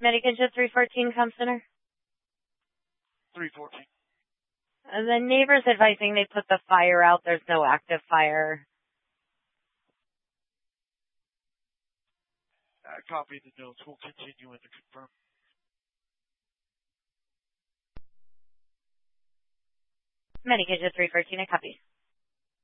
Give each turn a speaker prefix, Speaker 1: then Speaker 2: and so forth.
Speaker 1: Medicaid 314 Comp Center.
Speaker 2: 314.
Speaker 1: The neighbor's advising they put the fire out. There's no active fire.
Speaker 2: Copy the notes. We'll continue in to confirm.
Speaker 1: Medicaid 314, I copy.